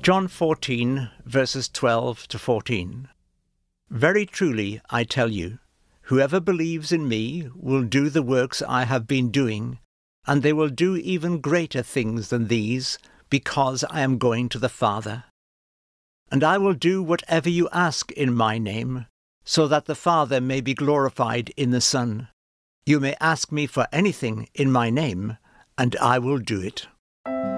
John 14, verses 12 to 14. Very truly, I tell you, whoever believes in me will do the works I have been doing, and they will do even greater things than these, because I am going to the Father. And I will do whatever you ask in my name, so that the Father may be glorified in the Son. You may ask me for anything in my name, and I will do it.